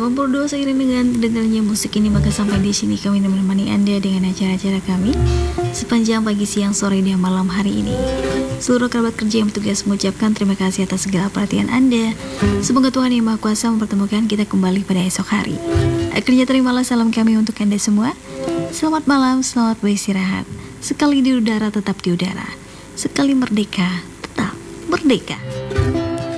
ngobrol seiring dengan dengarnya musik ini, maka sampai di sini kami menemani Anda dengan acara-acara kami sepanjang pagi, siang, sore, dan malam hari ini. Seluruh kerabat kerja yang bertugas mengucapkan terima kasih atas segala perhatian Anda. Semoga Tuhan Yang Maha Kuasa mempertemukan kita kembali pada esok hari. Akhirnya terimalah salam kami untuk Anda semua. Selamat malam, selamat beristirahat. Sekali di udara tetap di udara. Sekali merdeka tetap merdeka.